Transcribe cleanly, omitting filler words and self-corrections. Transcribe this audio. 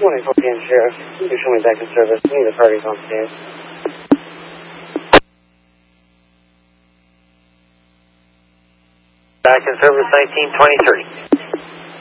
Morning, PM Sheriff. You can show me back in service. Neither party's on stand. Back in service 1923.